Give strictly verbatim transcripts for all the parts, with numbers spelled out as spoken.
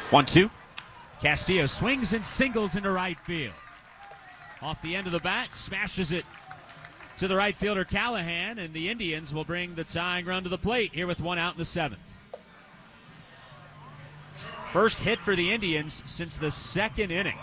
one two. Castillo swings and singles into right field. Off the end of the bat, smashes it to the right fielder Callahan, and the Indians will bring the tying run to the plate here with one out in the seventh. First hit for the Indians since the second inning.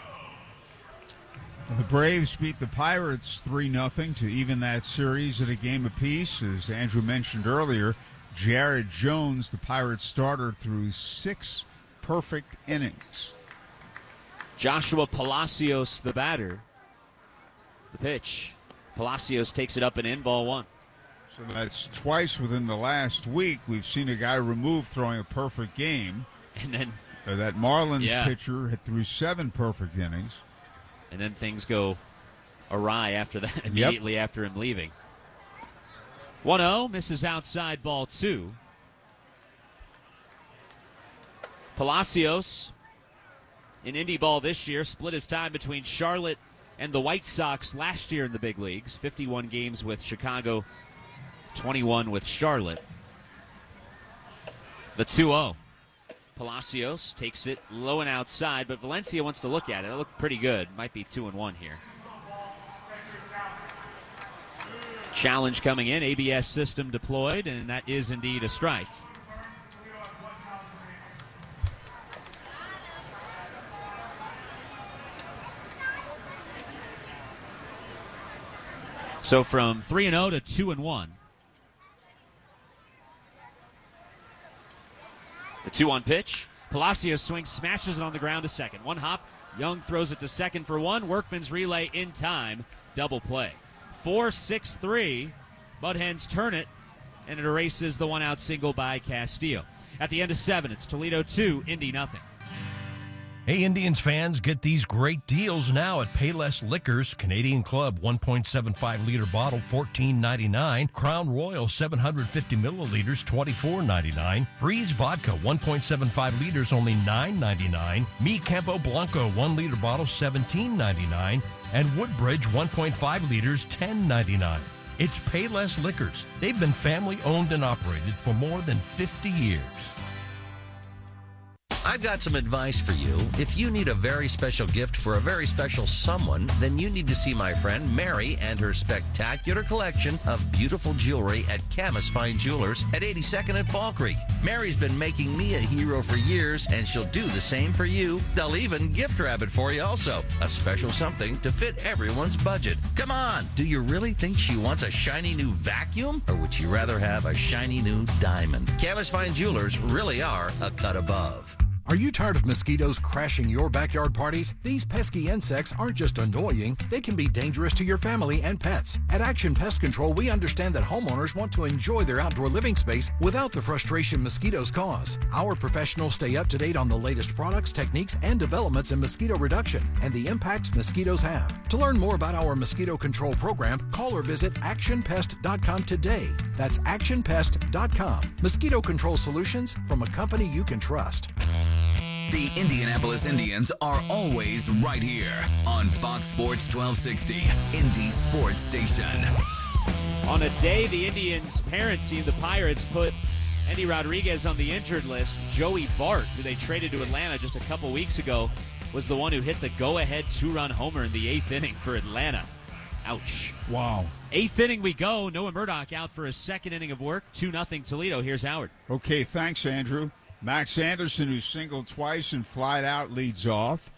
The Braves beat the Pirates three nothing to even that series at a game apiece. As Andrew mentioned earlier, Jared Jones, the Pirates starter, threw six perfect innings. Joshua Palacios, the batter. The pitch. Palacios takes it up and in, ball one. So that's twice within the last week we've seen a guy removed throwing a perfect game. And then uh, that Marlins yeah. pitcher had threw seven perfect innings. And then things go awry after that, immediately yep. after him leaving. one oh, misses outside, ball two. Palacios, in Indy ball this year, split his time between Charlotte and the White Sox last year in the big leagues. fifty-one games with Chicago, twenty-one with Charlotte. The two oh. Palacios takes it low and outside, but Valencia wants to look at it. It looked pretty good. Might be two and one here. Challenge coming in, A B S system deployed, and that is indeed a strike. So from three and oh to two and one. The two one pitch. Palacios swings, smashes it on the ground to second. One hop. Young throws it to second for one. Workman's relay in time. Double play. four six three. Mud Hens turn it, and it erases the one-out single by Castillo. At the end of seven, it's Toledo two, Indy nothing. Hey, Indians fans, get these great deals now at Payless Liquors. Canadian Club one point seven five liter bottle, fourteen ninety-nine. Crown Royal seven hundred fifty milliliters, twenty-four ninety-nine. Freeze Vodka one point seven five liters, only nine ninety-nine. Mi Campo Blanco one liter bottle, seventeen ninety-nine. And Woodbridge one point five liters, ten ninety-nine. It's Payless Liquors. They've been family owned and operated for more than fifty years. I've got some advice for you. If you need a very special gift for a very special someone, then you need to see my friend Mary and her spectacular collection of beautiful jewelry at Camus Fine Jewelers at eighty-second and Fall Creek. Mary's been making me a hero for years, and she'll do the same for you. They'll even gift wrap it for you also. A special something to fit everyone's budget. Come on, do you really think she wants a shiny new vacuum? Or would she rather have a shiny new diamond? Camus Fine Jewelers really are a cut above. Are you tired of mosquitoes crashing your backyard parties? These pesky insects aren't just annoying, they can be dangerous to your family and pets. At Action Pest Control, we understand that homeowners want to enjoy their outdoor living space without the frustration mosquitoes cause. Our professionals stay up to date on the latest products, techniques, and developments in mosquito reduction and the impacts mosquitoes have. To learn more about our mosquito control program, call or visit action pest dot com today. That's action pest dot com. Mosquito control solutions from a company you can trust. The Indianapolis Indians are always right here on Fox Sports twelve sixty, Indy Sports Station. On a day the Indians' parent team, the Pirates, put Endy Rodriguez on the injured list, Joey Bart, who they traded to Atlanta just a couple weeks ago, was the one who hit the go-ahead two-run homer in the eighth inning for Atlanta. Ouch. Wow. Eighth inning we go. Noah Murdoch out for a second inning of work. two nothing Toledo. Here's Howard. Okay, thanks, Andrew. Max Anderson, who singled twice and flied out, leads off.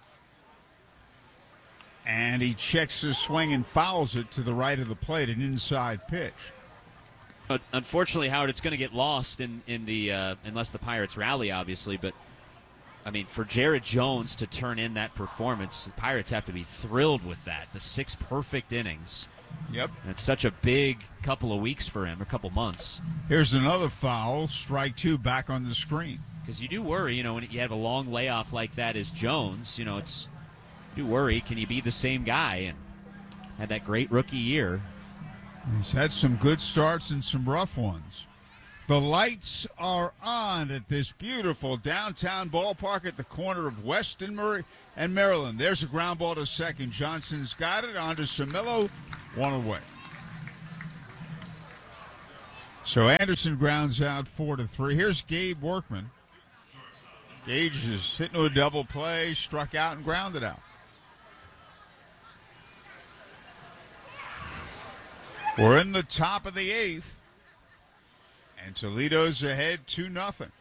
And he checks his swing and fouls it to the right of the plate, an inside pitch. But unfortunately, Howard, it's going to get lost in, in the uh, unless the Pirates rally, obviously. But, I mean, for Jared Jones to turn in that performance, the Pirates have to be thrilled with that. The six perfect innings. Yep. And it's such a big couple of weeks for him, a couple months. Here's another foul, strike two, back on the screen. Because you do worry, you know, when you have a long layoff like that as Jones, you know, it's you do worry, can you be the same guy? And had that great rookie year. He's had some good starts and some rough ones. The lights are on at this beautiful downtown ballpark at the corner of West and, Murray and Maryland. There's a ground ball to second. Johnson's got it on to Samillo, one away. So Anderson grounds out four to three. Here's Gabe Workman. Gage is hitting a double play, struck out and grounded out. We're in the top of the eighth, and Toledo's ahead two nothing.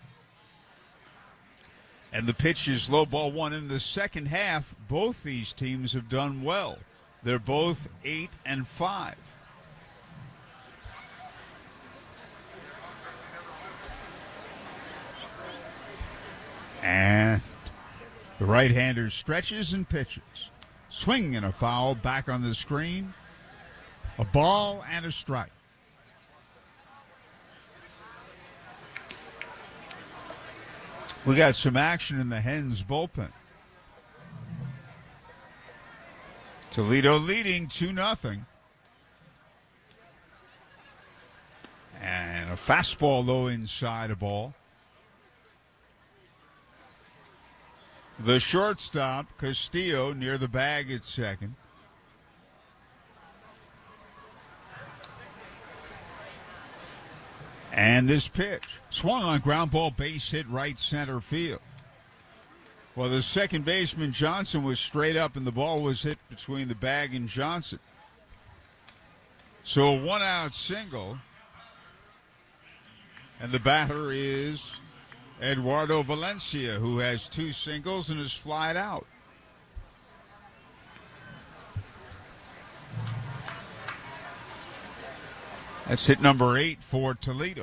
And the pitch is low ball one. In the second half, both these teams have done well. They're both eight and five. And the right-hander stretches and pitches. Swing and a foul back on the screen. A ball and a strike. We got some action in the Hens bullpen. Toledo leading two nothing. And a fastball low inside a ball. The shortstop, Castillo, near the bag at second. And this pitch, swung on ground ball, base hit right center field. Well, the second baseman, Johnson, was straight up, and the ball was hit between the bag and Johnson. So a one-out single. And the batter is Eduardo Valencia, who has two singles and is flied out. That's hit number eight for Toledo.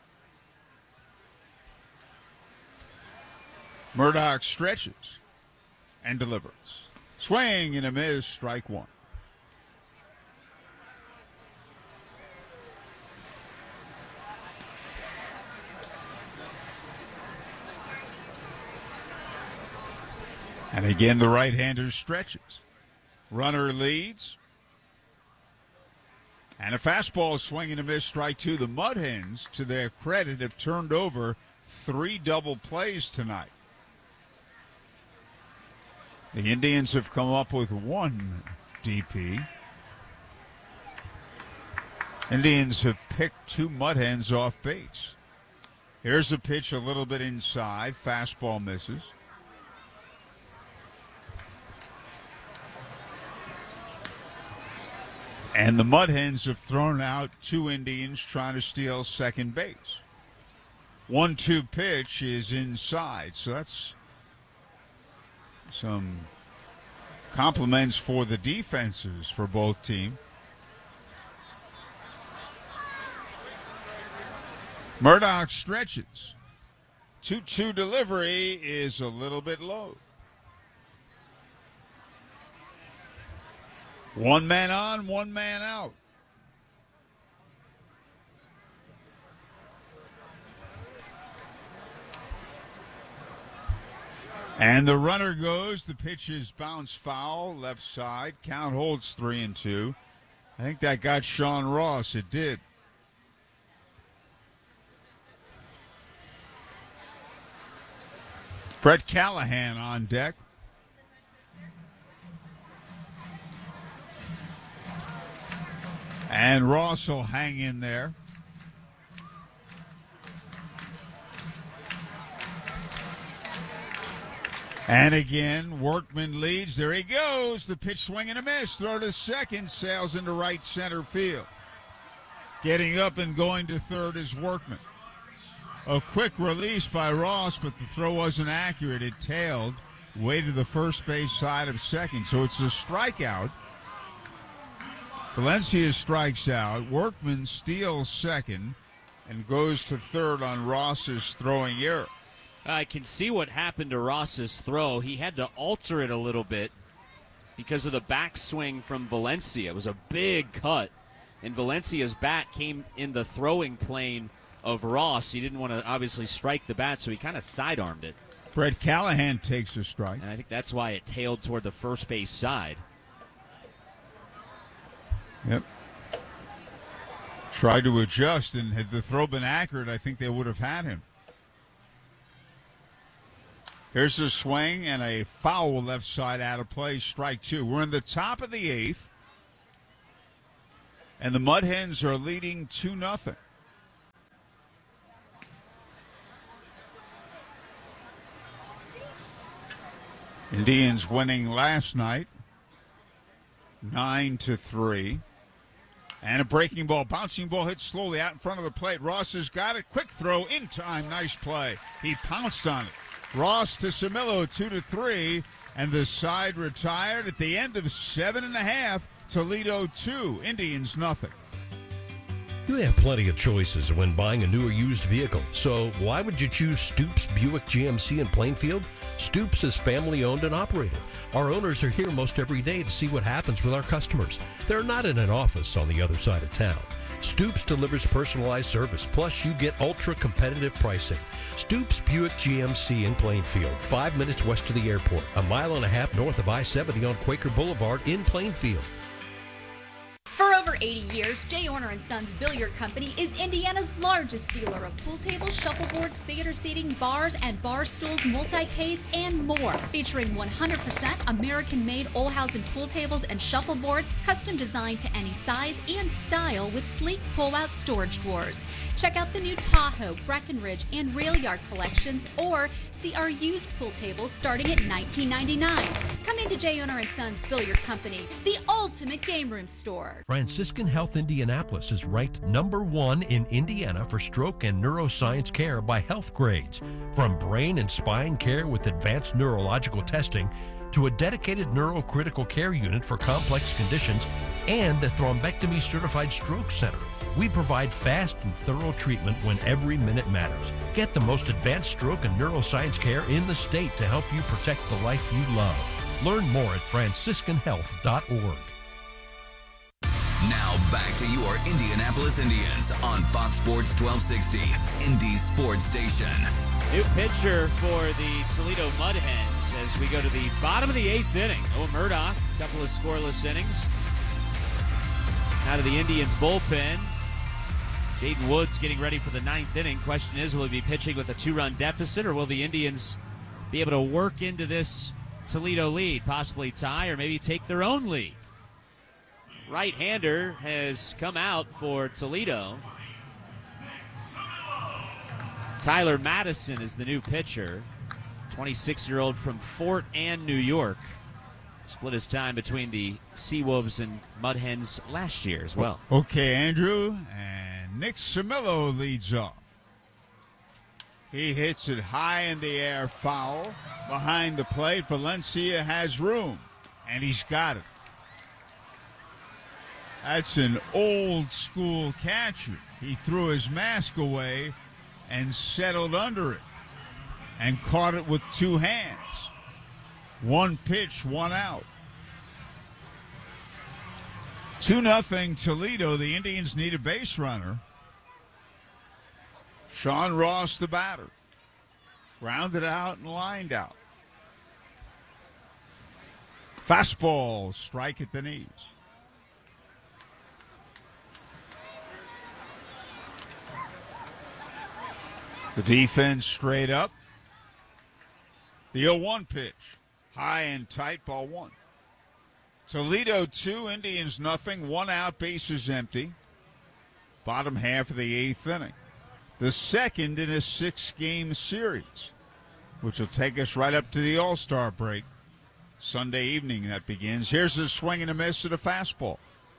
Murdoch stretches and delivers. Swing and a miss, strike one. And again, the right-hander stretches. Runner leads. And a fastball swing and a miss, strike two. The Mud Hens, to their credit, have turned over three double plays tonight. The Indians have come up with one D P. Indians have picked two Mud Hens off base. Here's a pitch a little bit inside. Fastball misses. And the Mud Hens have thrown out two Indians trying to steal second base. one two pitch is inside, so that's some compliments for the defenses for both teams. Murdoch stretches. two two delivery is a little bit low. One man on, one man out. And the runner goes. The pitch is bounce foul, left side. Count holds three and two. I think that got Sean Ross. It did. Brett Callahan on deck. And Ross will hang in there. And again, Workman leads. There he goes. The pitch swing and a miss. Throw to second. Sails into right center field. Getting up and going to third is Workman. A quick release by Ross, but the throw wasn't accurate. It tailed way to the first base side of second. So it's a strikeout. Valencia strikes out. Workman steals second and goes to third on Ross's throwing error. I can see what happened to Ross's throw. He had to alter it a little bit because of the backswing from Valencia. It was a big cut, and Valencia's bat came in the throwing plane of Ross. He didn't want to obviously strike the bat, so he kind of sidearmed it. Brett Callahan takes a strike. And I think that's why it tailed toward the first base side. Yep. Tried to adjust, and had the throw been accurate, I think they would have had him. Here's a swing and a foul left side out of play, strike two. We're in the top of the eighth, and the Mud Hens are leading two nothing. Indians winning last night, nine to three. And a breaking ball, bouncing ball hit slowly out in front of the plate. Ross has got it. Quick throw in time. Nice play. He pounced on it. Ross to Camilo, two to three, and the side retired at the end of seven and a half. Toledo two, Indians nothing. You have plenty of choices when buying a new or used vehicle, so why would you choose Stoops Buick G M C in Plainfield? Stoops is family owned and operated. Our owners are here most every day to see what happens with our customers. They're not in an office on the other side of town. Stoops delivers personalized service, plus you get ultra competitive pricing. Stoops Buick G M C in Plainfield, five minutes west of the airport, a mile and a half north of I seventy on Quaker Boulevard in Plainfield. For over eighty years, J. Orner and Sons Billiard Company is Indiana's largest dealer of pool tables, shuffleboards, theater seating, bars, and bar stools, multi-cades, and more. Featuring one hundred percent American-made Olhausen pool tables and shuffleboards, custom designed to any size and style with sleek pull-out storage drawers. Check out the new Tahoe, Breckenridge, and Rail Yard collections, or see our used pool tables starting at nineteen ninety-nine dollars. Come into J. Orner and Sons Billiard Company, the ultimate game room store. Franciscan Health Indianapolis is ranked number one in Indiana for stroke and neuroscience care by Health Grades. From brain and spine care with advanced neurological testing to a dedicated neurocritical care unit for complex conditions and a thrombectomy certified stroke center. We provide fast and thorough treatment when every minute matters. Get the most advanced stroke and neuroscience care in the state to help you protect the life you love. Learn more at franciscan health dot org. Now back to your Indianapolis Indians on Fox Sports twelve sixty, Indy Sports Station. New pitcher for the Toledo Mud Hens as we go to the bottom of the eighth inning. Owen Murdoch, a couple of scoreless innings. Out of the Indians bullpen, Jaden Woods getting ready for the ninth inning. Question is, will he be pitching with a two-run deficit, or will the Indians be able to work into this Toledo lead, possibly tie, or maybe take their own lead? Right-hander has come out for Toledo. Tyler Madison is the new pitcher, twenty-six-year-old from Fort Ann, New York. Split his time between the Seawolves and Mud Hens last year as well. Okay, Andrew, and Nick Camilo leads off. He hits it high in the air, foul. Behind the plate, Valencia has room, and he's got it. That's an old-school catcher. He threw his mask away and settled under it and caught it with two hands. One pitch, one out. two nothing Toledo. The Indians need a base runner. Sean Ross, the batter. Grounded out and lined out. Fastball, strike at the knees. The defense straight up. The oh one pitch. High and tight, ball one. Toledo two, Indians nothing. One out, bases empty. Bottom half of the eighth inning. The second in a six-game series, which will take us right up to the All-Star break. Sunday evening that begins. Here's a swing and a miss at a fastball.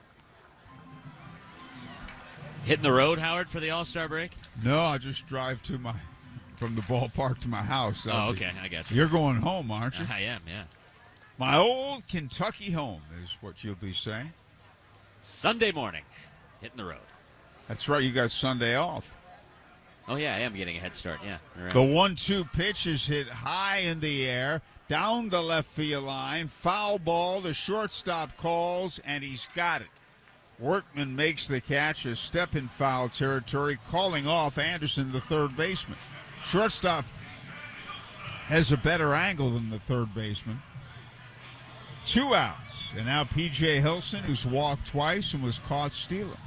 Hitting the road, Howard, for the All-Star break? No, I just drive to my from the ballpark to my house. Oh, okay, I got you. You're going home, aren't you? I am, yeah. My old Kentucky home is what you'll be saying. Sunday morning, hitting the road. That's right, you got Sunday off. Oh, yeah, I am getting a head start, yeah. Right. The one two pitch is hit high in the air, down the left field line, foul ball, the shortstop calls, and he's got it. Workman makes the catch, a step in foul territory, calling off Anderson, the third baseman. Shortstop has a better angle than the third baseman. Two outs, and now P J Hilson, who's walked twice and was caught stealing.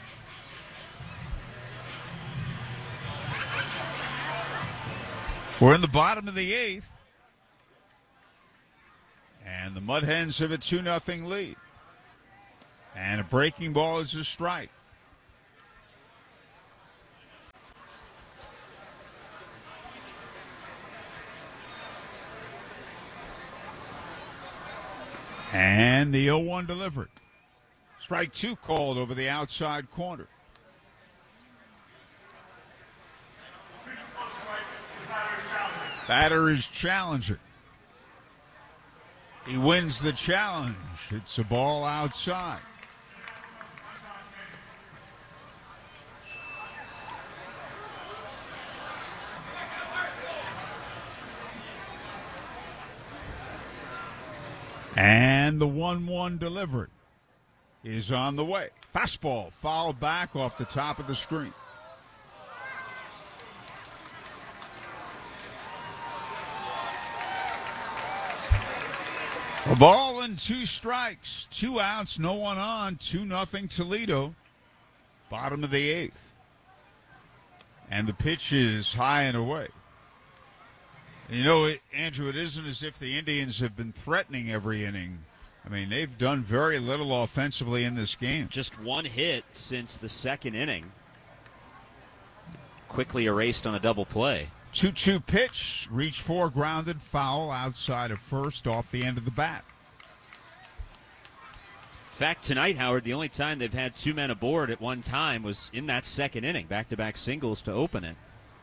We're in the bottom of the eighth, and the Mud Hens have a two nothing lead. And a breaking ball is a strike. And the oh one delivered. Strike two called over the outside corner. Batter is Challenger. He wins the challenge. It's a ball outside. And the one one delivery is on the way. Fastball fouled back off the top of the screen. A ball and two strikes. Two outs, no one on. Two nothing Toledo. Bottom of the eighth. And the pitch is high and away. You know, it, Andrew, it isn't as if the Indians have been threatening every inning. I mean, they've done very little offensively in this game. Just one hit since the second inning. Quickly erased on a double play. two two pitch, reach for, grounded, foul outside of first off the end of the bat. In fact, tonight, Howard, the only time they've had two men aboard at one time was in that second inning. Back-to-back singles to open it.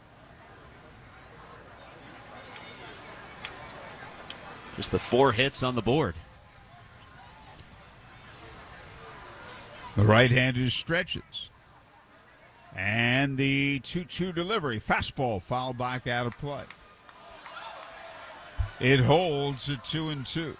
Just the four hits on the board. The right-hander stretches. And the two two delivery. Fastball fouled back out of play. It holds at two and two.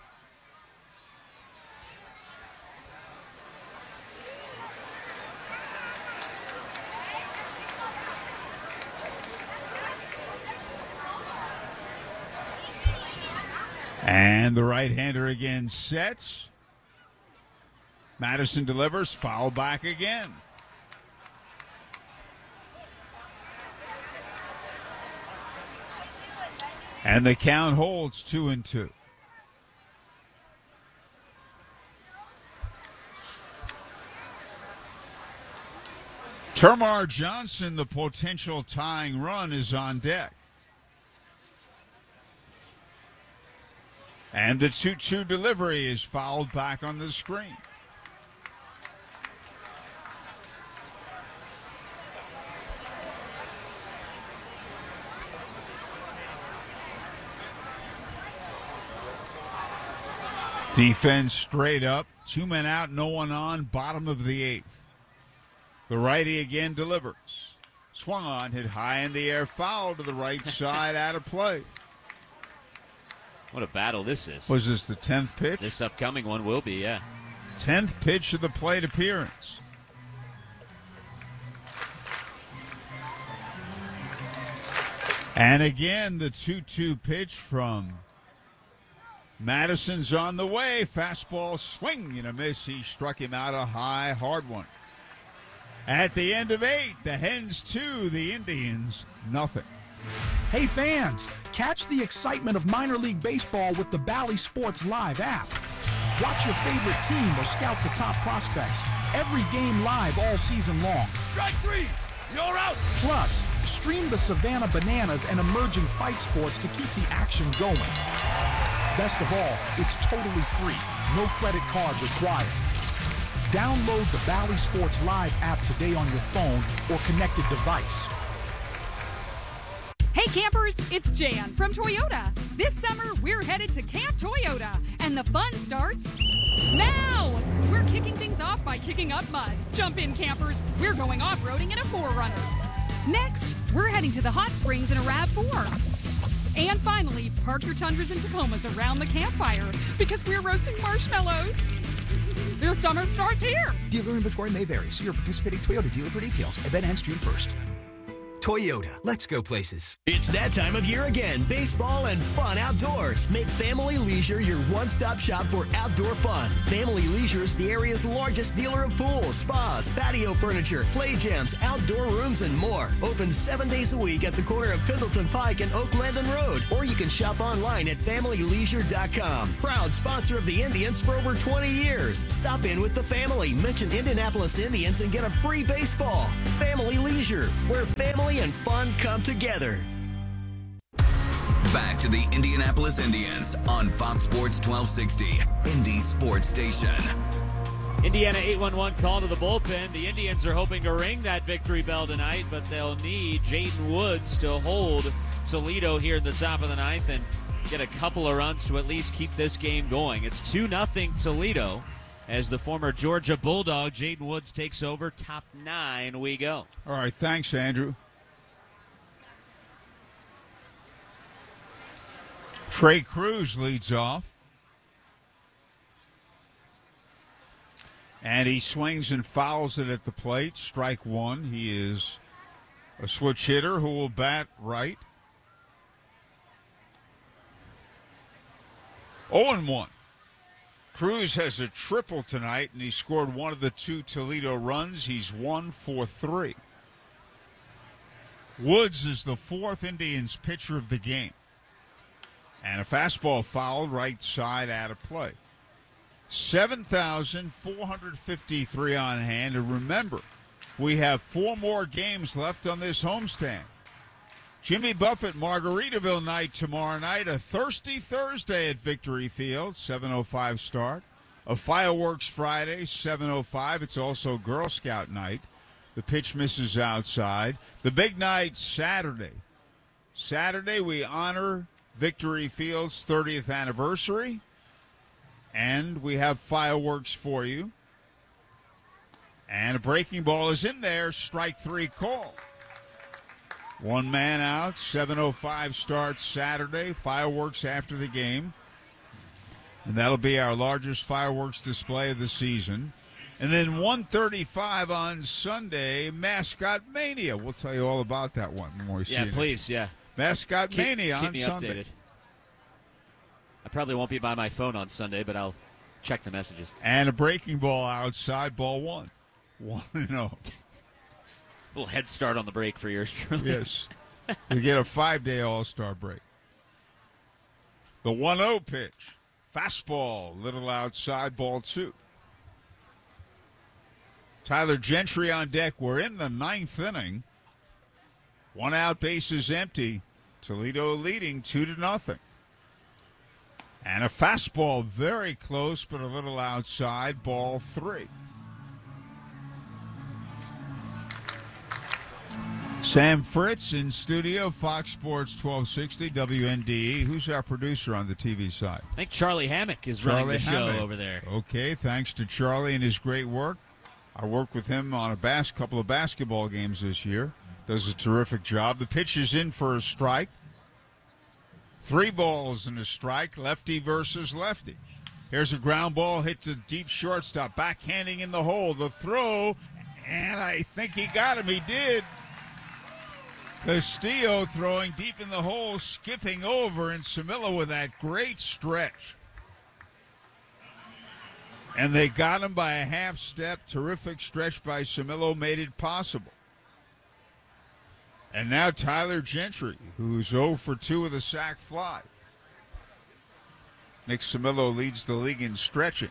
And the right-hander again sets. Madison delivers, foul back again. And the count holds two and two. Termar Johnson, the potential tying run, is on deck. And the two two delivery is fouled back on the screen. Defense straight up. Two men out, no one on. Bottom of the eighth. The righty again delivers. Swung on, hit high in the air, foul to the right side, out of play. What a battle this is. Was this the tenth pitch? This upcoming one will be, yeah. tenth pitch of the plate appearance. And again, the two two pitch from Madison's on the way. Fastball swing and a miss. He struck him out a high, hard one. At the end of eight, the Hens two, the Indians nothing. Hey fans, catch the excitement of minor league baseball with the Bally Sports Live app. Watch your favorite team or scout the top prospects. Every game live all season long. Strike three, you're out. Plus, stream the Savannah Bananas and emerging fight sports to keep the action going. Best of all, it's totally free. No credit card required. Download the Bally Sports Live app today on your phone or connected device. Hey campers, it's Jan from Toyota. This summer, we're headed to Camp Toyota, and the fun starts now. We're kicking things off by kicking up mud. Jump in, campers. We're going off-roading in a four runner. Next, we're heading to the hot springs in a RAV four. And finally, park your Tundras and Tacomas around the campfire because we're roasting marshmallows. Your summer starts here. Dealer inventory may vary. See your participating Toyota dealer for details. Event ends June first. Toyota, let's go places. It's that time of year again. Baseball and fun outdoors. Make Family Leisure your one-stop shop for outdoor fun. Family Leisure is the area's largest dealer of pools, spas, patio furniture, play gyms, outdoor rooms, and more. Open seven days a week at the corner of Pendleton Pike and Oak Landon Road. Or you can shop online at family leisure dot com. Proud sponsor of the Indians for over twenty years. Stop in with the family. Mention Indianapolis Indians and get a free baseball. Family Leisure, where family and fun come together. Back to the Indianapolis Indians on Fox Sports twelve sixty, Indy Sports Station. Indiana eight one one call to the bullpen. The Indians are hoping to ring that victory bell tonight, but they'll need Jaden Woods to hold Toledo here in the top of the ninth and get a couple of runs to at least keep this game going. It's two nothing Toledo as the former Georgia Bulldog Jaden Woods takes over. Top nine we go. All right, thanks, Andrew. Trey Cruz leads off. And he swings and fouls it at the plate. Strike one. He is a switch hitter who will bat right. oh and one. Cruz has a triple tonight, and he scored one of the two Toledo runs. He's one for three. Woods is the fourth Indians pitcher of the game. And a fastball fouled right side out of play. seven thousand four hundred fifty-three on hand. And remember, we have four more games left on this homestand. Jimmy Buffett, Margaritaville night tomorrow night. A Thirsty Thursday at Victory Field, seven oh five start. A Fireworks Friday, seven oh five. It's also Girl Scout night. The pitch misses outside. The big night Saturday. Saturday we honor Victory Field's thirtieth anniversary. And we have fireworks for you. And a breaking ball is in there. Strike three call. One man out. seven oh five starts Saturday. Fireworks after the game. And that'll be our largest fireworks display of the season. And then one thirty-five on Sunday, Mascot Mania. We'll tell you all about that one when we see Yeah, it. please, yeah. Mascot keep, Mania keep on me Sunday. Updated. I probably won't be by my phone on Sunday, but I'll check the messages. And a breaking ball outside, ball one. one and oh. A little head start on the break for yours truly. Yes. You get a five-day All-Star break. The one oh pitch. Fastball, little outside, ball two. Tyler Gentry on deck. We're in the ninth inning. One out, bases empty. Toledo leading two to nothing. And a fastball very close, but a little outside, ball three. Sam Fritz in studio, Fox Sports twelve sixty, W N D E. Who's our producer on the T V side? I think Charlie Hammock is Charlie running the show Hammock. over there. Okay, thanks to Charlie and his great work. I worked with him on a bas- couple of basketball games this year. Does a terrific job. The pitch is in for a strike. Three balls and a strike, lefty versus lefty. Here's a ground ball hit to deep shortstop, backhanding in the hole. The throw, and I think he got him. He did. Castillo throwing deep in the hole, skipping over, and Samilla with that great stretch. And they got him by a half step. Terrific stretch by Samillo made it possible. And now Tyler Gentry, who's oh for two with a sac fly. Nick Samillo leads the league in stretching.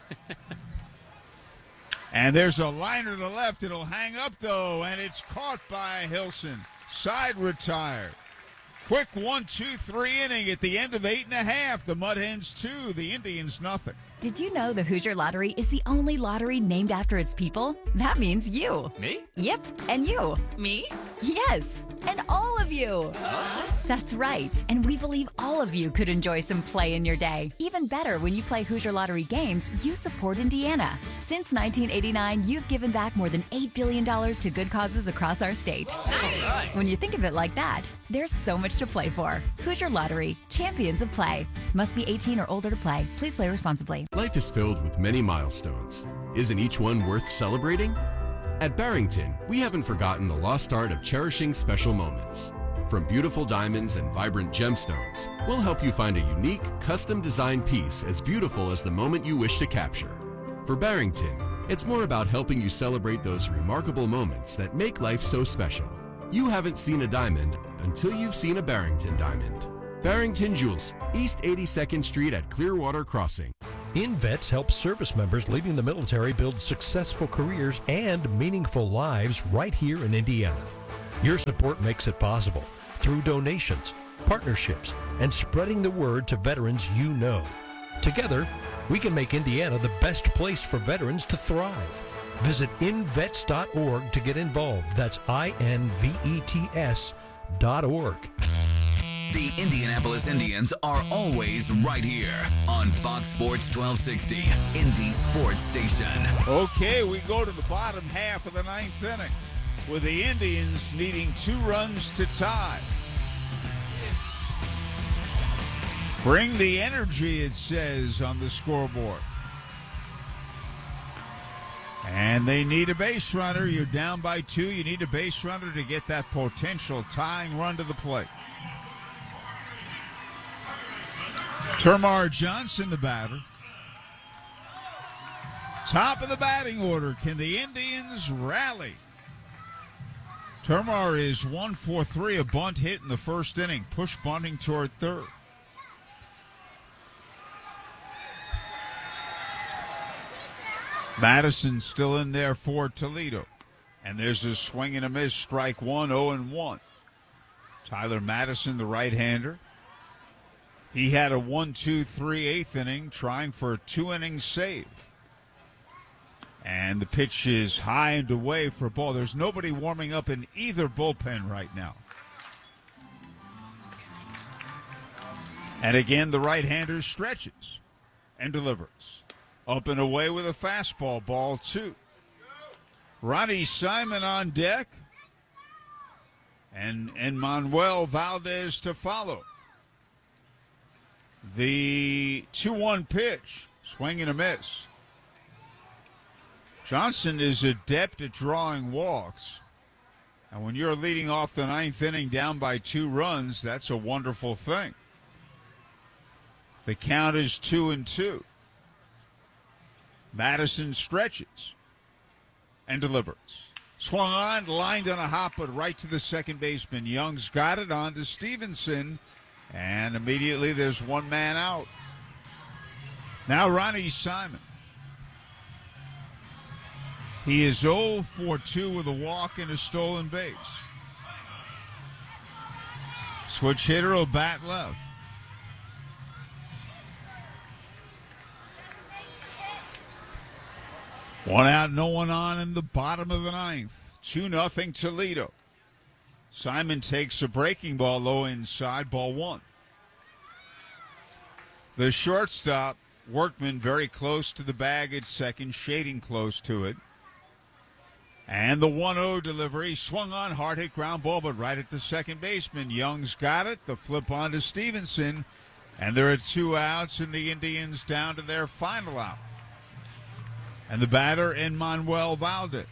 And there's a liner to left. It'll hang up, though, and it's caught by Hilson. Side retired. Quick one, two, three inning at the end of eight and a half. The Mud Hens two, the Indians nothing. Did you know the Hoosier Lottery is the only lottery named after its people? That means you. Me? Yep, and you. Me? Yes, and all of you. Us? That's right, and we believe all of you could enjoy some play in your day. Even better, when you play Hoosier Lottery games, you support Indiana. Since nineteen eighty-nine, you've given back more than eight billion dollars to good causes across our state. Nice. When you think of it like that, there's so much to play for. Hoosier Lottery, champions of play. Must be eighteen or older to play. Please play responsibly. Life is filled with many milestones. Isn't each one worth celebrating? At Barrington, we haven't forgotten the lost art of cherishing special moments. From beautiful diamonds and vibrant gemstones, we'll help you find a unique, custom-designed piece as beautiful as the moment you wish to capture. For Barrington, it's more about helping you celebrate those remarkable moments that make life so special. You haven't seen a diamond until you've seen a Barrington diamond. Barrington Jewels, East eighty-second Street at Clearwater Crossing. InVets helps service members leaving the military build successful careers and meaningful lives right here in Indiana. Your support makes it possible through donations, partnerships, and spreading the word to veterans you know. Together, we can make Indiana the best place for veterans to thrive. Visit invets dot org to get involved. That's I N V E T S dot org. The Indianapolis Indians are always right here on Fox Sports twelve sixty, Indy Sports Station. Okay, we go to the bottom half of the ninth inning with the Indians needing two runs to tie. Bring the energy, it says on the scoreboard. And they need a base runner. You're down by two. You need a base runner to get that potential tying run to the plate. Termarr Johnson, the batter. Top of the batting order. Can the Indians rally? Termarr is one for three, a bunt hit in the first inning. Push bunting toward third. Madison still in there for Toledo. And there's a swing and a miss, strike one, oh and one. Tyler Madison, the right-hander. He had a one two three eighth inning, trying for a two-inning save. And the pitch is high and away for a ball. There's nobody warming up in either bullpen right now. And again, the right-hander stretches and delivers. Up and away with a fastball, ball two. Ronnie Simon on deck. And, and Manuel Valdez to follow. The two one pitch, swing and a miss. Johnson is adept at drawing walks. And when you're leading off the ninth inning down by two runs, that's a wonderful thing. The count is two and two. Madison stretches and delivers. Swung on, lined on a hop, but right to the second baseman. Young's got it on to Stevenson, and immediately there's one man out. Now Ronnie Simon. He is oh for two with a walk and a stolen base. Switch hitter will bat left. One out, no one on in the bottom of the ninth. two nothing Toledo. Simon takes a breaking ball low inside, ball one. The shortstop, Workman, very close to the bag at second, shading close to it. And the one oh delivery, swung on, hard hit ground ball, but right at the second baseman. Young's got it, the flip on to Stevenson, and there are two outs, and the Indians down to their final out. And the batter in Manuel Valdez.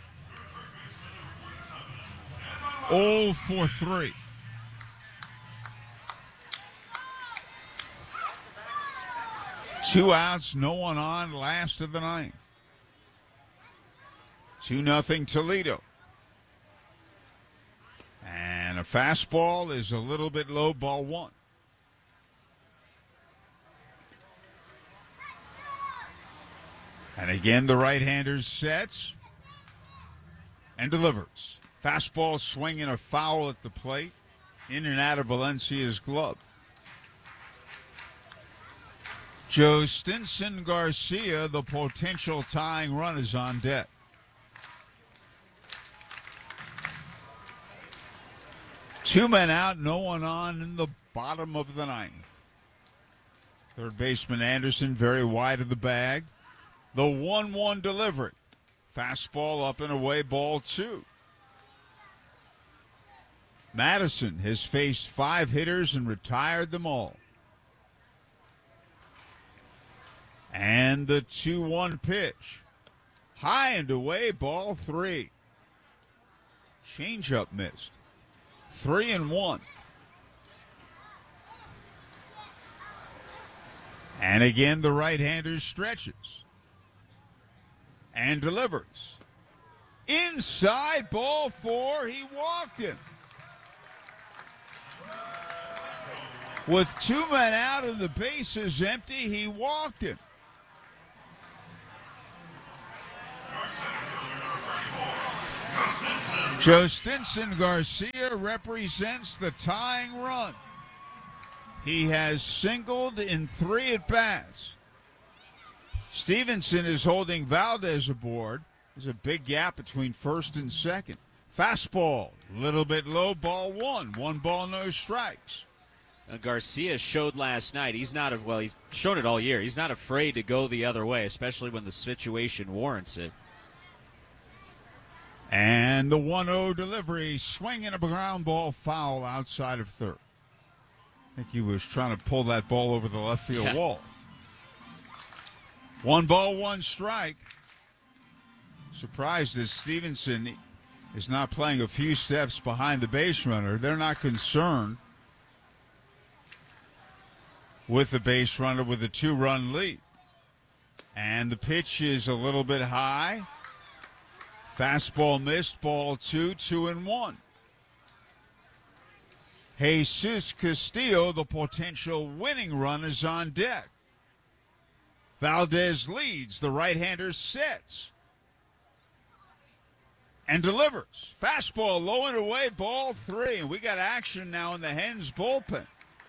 oh for three. Two outs, no one on, last of the ninth. two nothing Toledo. And a fastball is a little bit low, ball one. And again, the right-hander sets and delivers. Fastball swinging a foul at the plate, in and out of Valencia's glove. Joe Stinson Garcia, the potential tying run, is on deck. Two men out, no one on in the bottom of the ninth. Third baseman Anderson very wide of the bag. The one one delivery. Fastball up and away, ball two. Madison has faced five hitters and retired them all. And the two one pitch. High and away, ball three. Changeup missed. Three and one. And again, the right-hander stretches and delivers. Inside, ball four, he walked him. With two men out and the bases empty, he walked him. Joe Stinson Garcia represents the tying run. He has singled in three at-bats. Stevenson is holding Valdez aboard. There's a big gap between first and second. Fastball, a little bit low, ball one. One ball, no strikes. Uh, Garcia showed last night. He's not, a, well, he's shown it all year. He's not afraid to go the other way, especially when the situation warrants it. And the one oh delivery, swinging a ground ball foul outside of third. I think he was trying to pull that ball over the left field yeah. wall. One ball, one strike. Surprised that Stevenson is not playing a few steps behind the base runner. They're not concerned with the base runner with a two-run lead. And the pitch is a little bit high. Fastball missed, ball two, two and one. Jesus Castillo, the potential winning run, is on deck. Valdez leads. The right-hander sets and delivers. Fastball low and away, ball three. And we got action now in the Hens bullpen.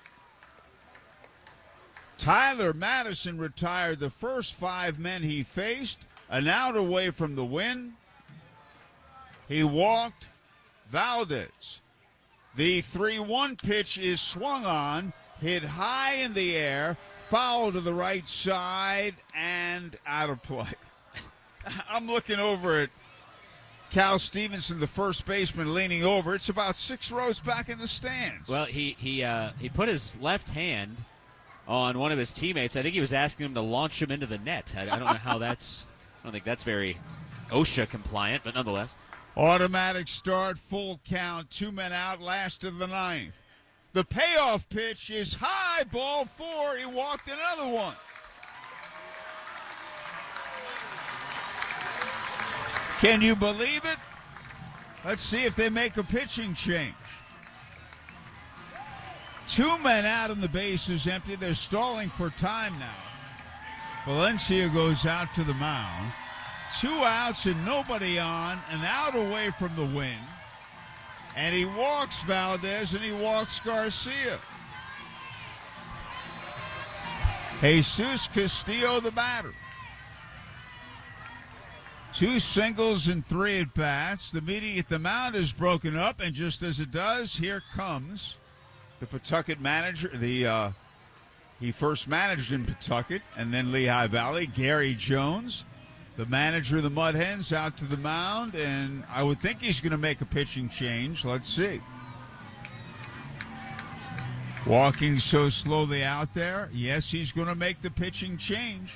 Tyler Madison retired the first five men he faced, an out away from the win. He walked Valdez. The three one pitch is swung on, hit high in the air, foul to the right side, and out of play. I'm looking over at Cal Stevenson, the first baseman, leaning over. It's about six rows back in the stands. Well, he he uh, he put his left hand on one of his teammates. I think he was asking him to launch him into the net. I, I don't know how that's. I don't think that's very OSHA compliant, but nonetheless. Automatic start, full count, two men out, last of the ninth. The payoff pitch is high, ball four. He walked another one. Can you believe it? Let's see if they make a pitching change. Two men out and the base is empty. They're stalling for time now. Valencia goes out to the mound. Two outs and nobody on, an out away from the win. And he walks Valdez and he walks Garcia. Jesus Castillo, the batter. Two singles and three at-bats. The meeting at the mound is broken up, and just as it does, here comes the Pawtucket manager. The uh, he first managed in Pawtucket and then Lehigh Valley, Gary Jones. The manager of the Mud Hens out to the mound, and I would think he's going to make a pitching change. Let's see. Walking so slowly out there. Yes, he's going to make the pitching change.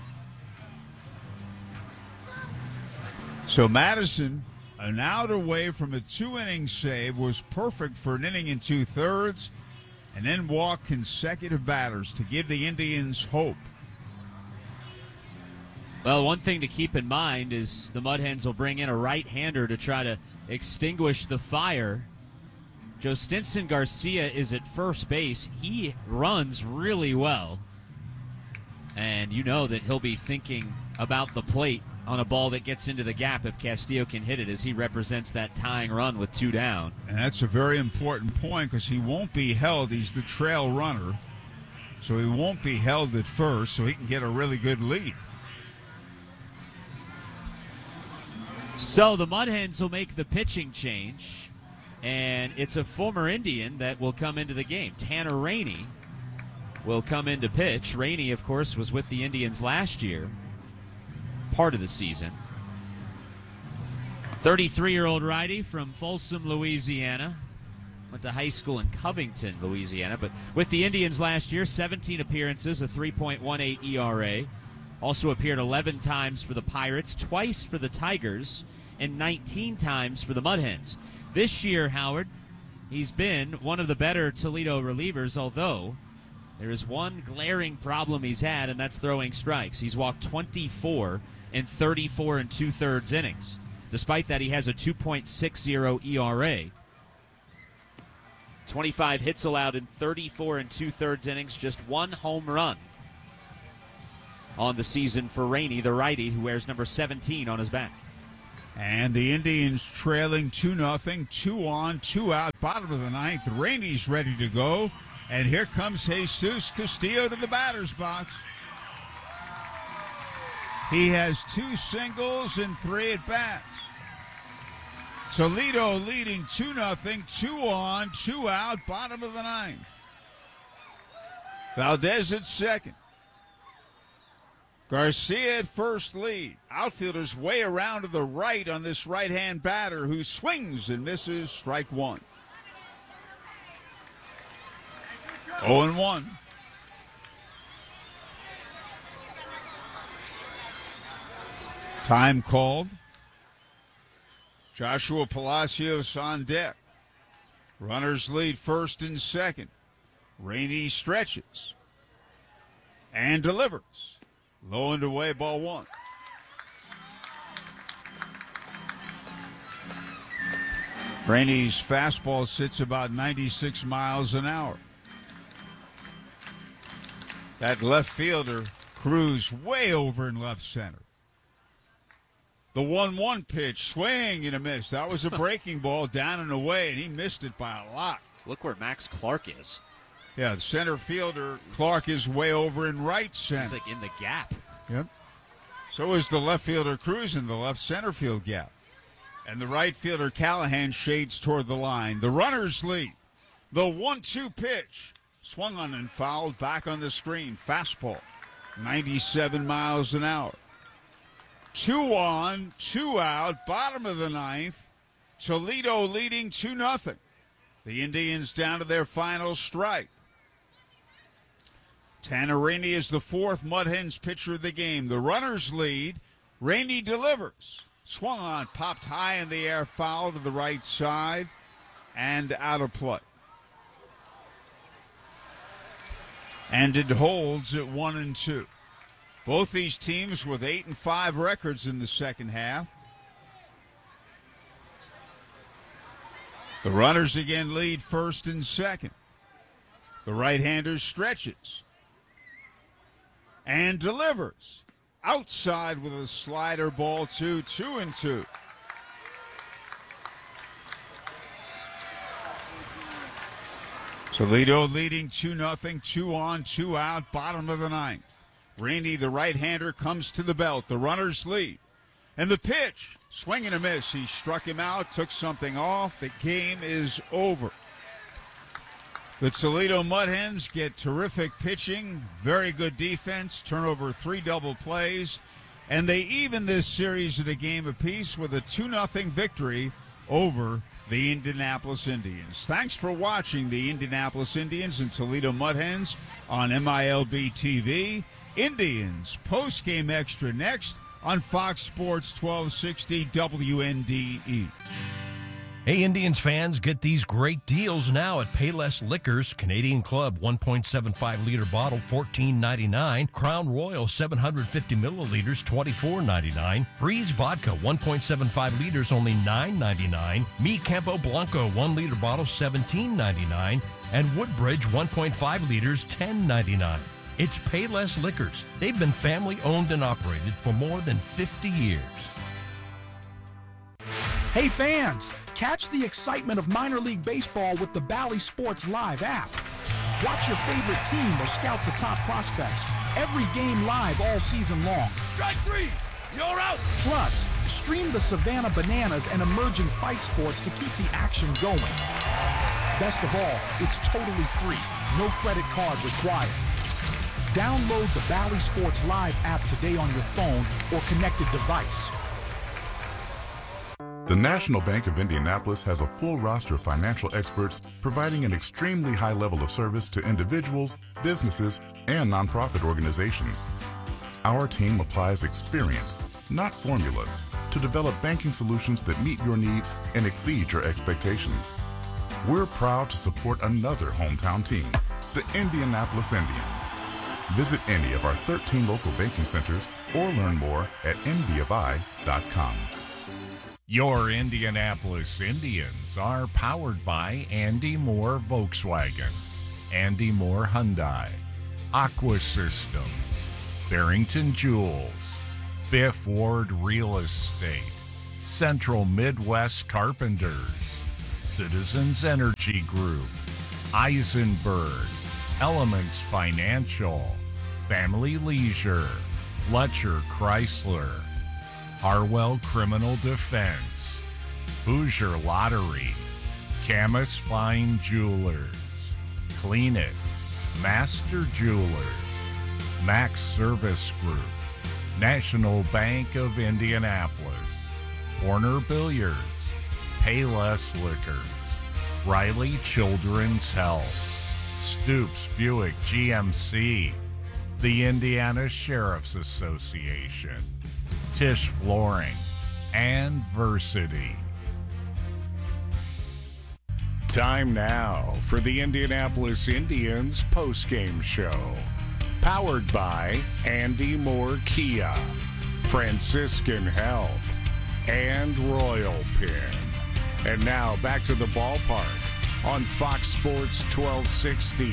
So Madison, an out away from a two-inning save, was perfect for an inning and two-thirds, and then walked consecutive batters to give the Indians hope. Well, one thing to keep in mind is the Mud Hens will bring in a right-hander to try to extinguish the fire. Jostinson Garcia is at first base. He runs really well. And you know that he'll be thinking about the plate on a ball that gets into the gap if Castillo can hit it, as he represents that tying run with two down. And that's a very important point because he won't be held. He's the trail runner. So he won't be held at first, so he can get a really good lead. So the Mud Hens will make the pitching change, and it's a former Indian that will come into the game. Tanner Rainey will come in to pitch. Rainey, of course, was with the Indians last year, part of the season. thirty-three-year-old righty from Folsom, Louisiana. Went to high school in Covington, Louisiana, but with the Indians last year, seventeen appearances, a three point one eight E R A. Also appeared eleven times for the Pirates, twice for the Tigers, and nineteen times for the Mud Hens. This year, Howard, he's been one of the better Toledo relievers, although there is one glaring problem he's had, and that's throwing strikes. He's walked twenty-four in thirty-four and two-thirds innings. Despite that, he has a two point six oh E R A. twenty-five hits allowed in thirty-four and two-thirds innings, just one home run on the season for Rainey, the righty, who wears number seventeen on his back. And the Indians trailing two nothing, two on, two out, bottom of the ninth. Rainey's ready to go. And here comes Jesus Castillo to the batter's box. He has two singles and three at-bats. Toledo leading two nothing, two on, two out, bottom of the ninth. Valdez at second. Garcia at first lead. Outfielders way around to the right on this right-hand batter who swings and misses, strike one. oh and one. Time called. Joshua Palacios on deck. Runners lead first and second. Rainey stretches and delivers. Low and away, ball one. Rainey's fastball sits about ninety-six miles an hour. That left fielder, Cruz, way over in left center. The one one pitch, swing and a miss. That was a breaking ball down and away, and he missed it by a lot. Look where Max Clark is. Yeah, the center fielder, Clark, is way over in right center. He's like in the gap. Yep. So is the left fielder, Cruz, in the left center field gap. And the right fielder, Callahan, shades toward the line. The runners lead. The one two pitch. Swung on and fouled, back on the screen. Fastball, ninety-seven miles an hour. Two on, two out, bottom of the ninth. Toledo leading two nothing. The Indians down to their final strike. Tanner Rainey is the fourth Mud Hens pitcher of the game. The runners lead. Rainey delivers. Swung on, popped high in the air, foul to the right side, and out of play. And it holds at one and two. Both these teams with eight and five records in the second half. The runners again lead first and second. The right-hander stretches and delivers. Outside with a slider, ball two, two and two. Toledo leading two nothing, two on, two out, bottom of the ninth. Rainey, the right-hander, comes to the belt. The runners lead. And the pitch, swing and a miss. He struck him out, took something off. The game is over. The Toledo Mud Hens get terrific pitching, very good defense, turnover three double plays, and they even this series at a game apiece with a two nothing victory over the Indianapolis Indians. Thanks for watching the Indianapolis Indians and Toledo Mud Hens on M I L B T V. Indians post-game extra next on Fox Sports twelve sixty W N D E. Hey, Indians fans, get these great deals now at Payless Liquors. Canadian Club one point seven five liter bottle, fourteen ninety-nine. Crown Royal seven hundred fifty milliliters, twenty-four ninety-nine. Freeze Vodka one point seven five liters, only nine ninety-nine. Mi Campo Blanco one liter bottle, seventeen ninety-nine. And Woodbridge one point five liters, ten ninety-nine. It's Payless Liquors. They've been family owned and operated for more than fifty years. Hey fans, catch the excitement of minor league baseball with the Bally Sports Live app. Watch your favorite team or scout the top prospects. Every game live all season long. Strike three, you're out. Plus, stream the Savannah Bananas and emerging fight sports to keep the action going. Best of all, it's totally free. No credit card required. Download the Bally Sports Live app today on your phone or connected device. The National Bank of Indianapolis has a full roster of financial experts providing an extremely high level of service to individuals, businesses, and nonprofit organizations. Our team applies experience, not formulas, to develop banking solutions that meet your needs and exceed your expectations. We're proud to support another hometown team, the Indianapolis Indians. Visit any of our thirteen local banking centers or learn more at N B F I dot com. Your Indianapolis Indians are powered by Andy Moore Volkswagen, Andy Moore Hyundai, Aqua Systems, Barrington Jewels, Fifth Ward Real Estate, Central Midwest Carpenters, Citizens Energy Group, Eisenberg, Elements Financial, Family Leisure, Fletcher Chrysler, Harwell Criminal Defense, Hoosier Lottery, Camus Fine Jewelers, Clean It, Master Jewelers, Max Service Group, National Bank of Indianapolis, Warner Billiards, Payless Liquors, Riley Children's Health, Stoops Buick G M C, the Indiana Sheriff's Association, Tisch Flooring, and Versity. Time now for the Indianapolis Indians postgame show. Powered by Andy Moore Kia, Franciscan Health, and Royal Pin. And now back to the ballpark on Fox Sports twelve sixty,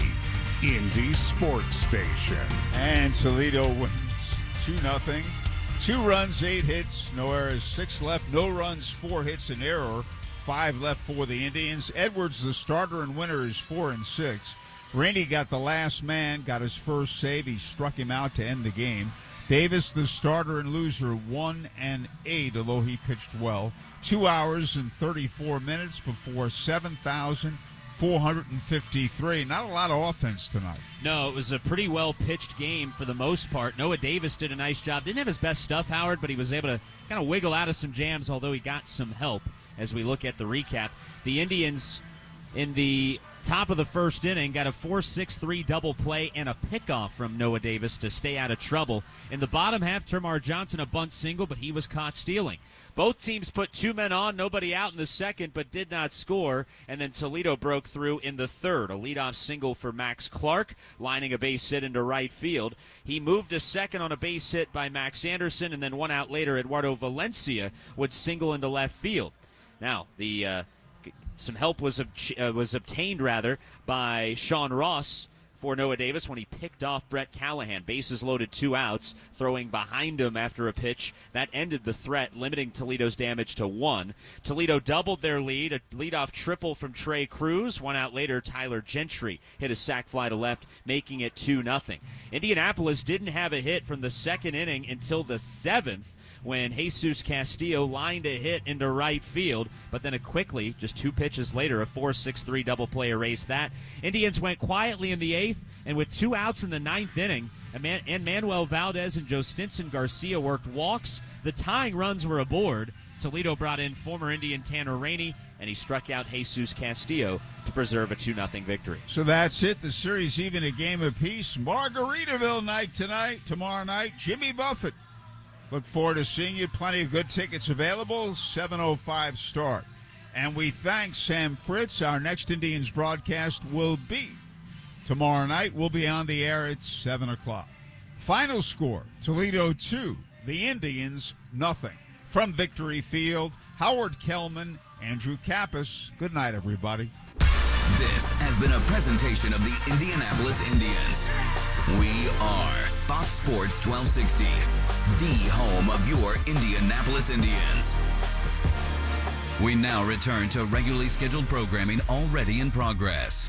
Indy Sports Station. And Toledo wins two nothing. Two runs, eight hits, no errors, six left, no runs, four hits, an error, five left for the Indians. Edwards, the starter and winner, is four and six. Rainey got the last man, got his first save. He struck him out to end the game. Davis, the starter and loser, one and eight, although he pitched well. Two hours and thirty-four minutes before seven thousand four hundred fifty-three. Not a lot of offense tonight. No, it was a pretty well-pitched game for the most part. Noah Davis did a nice job. Didn't have his best stuff, Howard, but he was able to kind of wiggle out of some jams, although he got some help as we look at the recap. The Indians in the top of the first inning got a four six three double play and a pickoff from Noah Davis to stay out of trouble. In the bottom half, Termar Johnson a bunt single, but he was caught stealing. Both teams put two men on, nobody out in the second, but did not score. And then Toledo broke through in the third. A leadoff single for Max Clark, lining a base hit into right field. He moved to second on a base hit by Max Anderson, and then one out later, Eduardo Valencia would single into left field. Now, the uh, some help was ob- uh, was obtained rather by Sean Ross for Noah Davis when he picked off Brett Callahan. Bases loaded, two outs, throwing behind him after a pitch. That ended the threat, limiting Toledo's damage to one. Toledo doubled their lead, a leadoff triple from Trey Cruz. One out later, Tyler Gentry hit a sac fly to left, making it two nothing. Indianapolis didn't have a hit from the second inning until the seventh, when Jesus Castillo lined a hit into right field, but then a quickly, just two pitches later, a four six three double play erased that. Indians went quietly in the eighth, and with two outs in the ninth inning, and Manuel Valdez and Joe Stinson Garcia worked walks. The tying runs were aboard. Toledo brought in former Indian Tanner Rainey, and he struck out Jesus Castillo to preserve a two nothing victory. So that's it. The series even a game apiece. Margaritaville night tonight. Tomorrow night, Jimmy Buffett. Look forward to seeing you. Plenty of good tickets available. seven oh five start. And we thank Sam Fritz. Our next Indians broadcast will be tomorrow night. We'll be on the air at seven o'clock. Final score, Toledo two, the Indians nothing. From Victory Field, Howard Kellman, Andrew Kappas. Good night, everybody. This has been a presentation of the Indianapolis Indians. We are Fox Sports twelve sixty, the home of your Indianapolis Indians. We now return to regularly scheduled programming already in progress.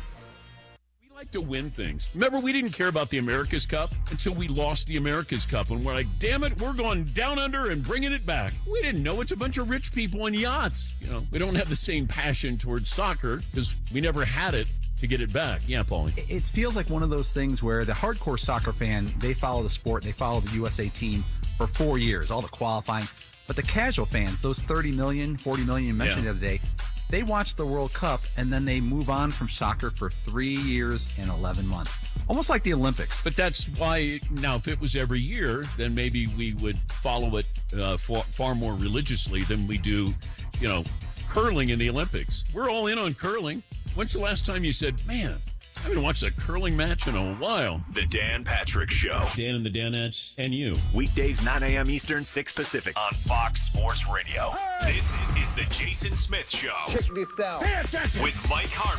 We like to win things. Remember, we didn't care about the America's Cup until we lost the America's Cup. And we're like, damn it, we're going down under and bringing it back. We didn't know it's a bunch of rich people in yachts. You know, we don't have the same passion towards soccer because we never had it to get it back. Yeah, Paulie. It feels like one of those things where the hardcore soccer fan, they follow the sport, they follow the U S A team for four years, all the qualifying. But the casual fans, those thirty million, forty million you mentioned yeah. the other day, they watch the World Cup and then they move on from soccer for three years and eleven months. Almost like the Olympics. But that's why, now, if it was every year, then maybe we would follow it uh, far, far more religiously than we do, you know, curling in the Olympics. We're all in on curling. When's the last time you said, man, I haven't watched a curling match in a while? The Dan Patrick Show. Dan and the Danettes and you. Weekdays, nine a.m. Eastern, six Pacific. On Fox Sports Radio. Hey! This is the Jason Smith Show. Check this out. With Mike Harmon.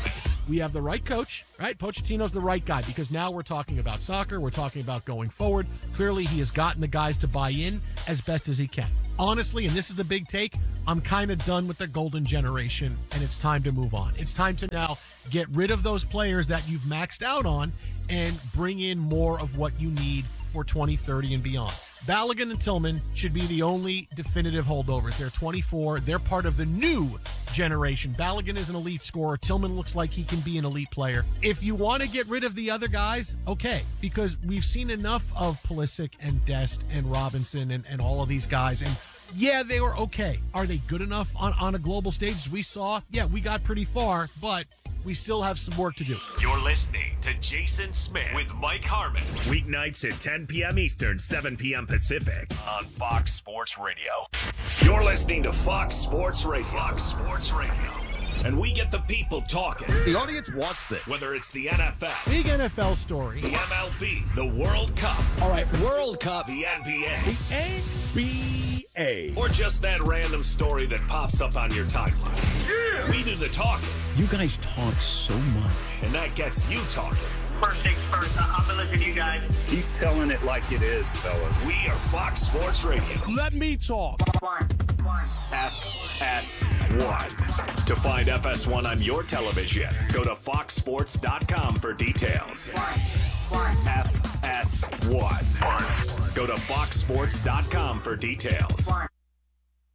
we have the right coach, right? Pochettino's the right guy because now we're talking about soccer. We're talking about going forward. Clearly, he has gotten the guys to buy in as best as he can. Honestly, and this is the big take, I'm kind of done with the golden generation, and it's time to move on. It's time to now get rid of those players that you've maxed out on and bring in more of what you need for twenty thirty and beyond. Balogun and Tillman should be the only definitive holdovers. They're twenty-four. They're part of the new generation. Balogun is an elite scorer. Tillman looks like he can be an elite player. If you want to get rid of the other guys, okay, because we've seen enough of Pulisic and Dest and Robinson and, and all of these guys, and yeah, they were okay. Are they good enough on, on a global stage? As we saw, yeah, we got pretty far, but we still have some work to do. You're listening to Jason Smith with Mike Harmon. Weeknights at ten p.m. Eastern, seven p.m. Pacific on Fox Sports Radio. You're listening to Fox Sports Radio. Fox Sports Radio. And we get the people talking. The audience wants this. Whether it's the N F L. Big N F L story. The M L B. The World Cup. All right, World Cup. The N B A. The N B A. Or just that random story that pops up on your timeline. Yeah. We do the talking. You guys talk so much. And that gets you talking. First things first, I'm going to listen to you guys. Keep telling it like it is, fellas. We are Fox Sports Radio. Let me talk. One, one. F S one. To find F S one on your television, go to fox sports dot com for details. One, one. F S one. Go to fox sports dot com for details. One.